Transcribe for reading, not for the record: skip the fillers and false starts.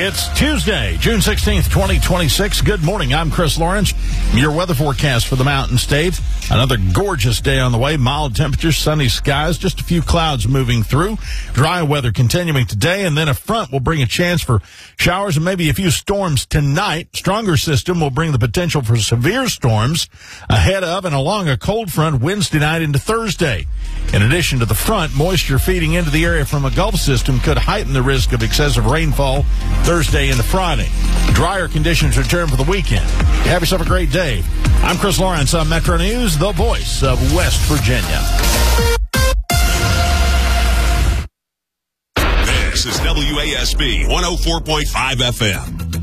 It's Tuesday, June 16th, 2026. Good morning. I'm Chris Lawrence. Your weather forecast for the Mountain State. Another gorgeous day on the way. Mild temperatures, sunny skies, just a few clouds moving through. Dry weather continuing today, and then a front will bring a chance for showers and maybe a few storms tonight. Stronger system will bring the potential for severe storms ahead of and along a cold front Wednesday night into Thursday. In addition to the front, moisture feeding into the area from a Gulf system could heighten the risk of excessive rainfall Thursday into Friday. Drier conditions return for the weekend. Have yourself a great day. I'm Chris Lawrence on Metro News, the voice of West Virginia. This is WASB 104.5 FM.